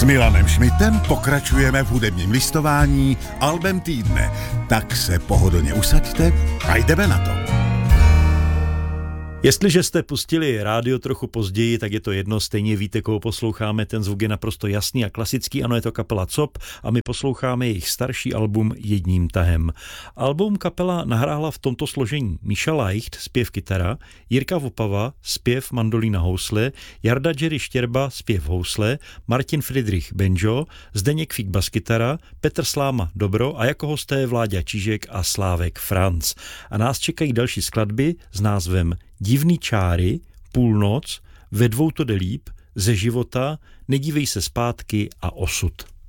S Milanem Šmitem pokračujeme v hudebním listování albem týdne. Tak se pohodlně usaďte a jdeme na to. Jestliže jste pustili rádio trochu později, tak je to jedno, stejně víte, koho posloucháme, ten zvuk je naprosto jasný a klasický, ano, je to kapela COP a my posloucháme jejich starší album jedním tahem. Album kapela nahrála v tomto složení: Míša Leicht, zpěv kytara, Jirka Vopava, zpěv mandolína housle, Jarda Jerry Štěrba, zpěv housle, Martin Friedrich banjo, Zdeněk Fík baskytara, Petr Sláma dobro a jako hosté Vláďa Čížek a Slávek Franc. A nás čekají další skladby s názvem Divný čáry, Půlnoc, Ve dvou to jde líp, Ze života, Nedívej se zpátky a Osud.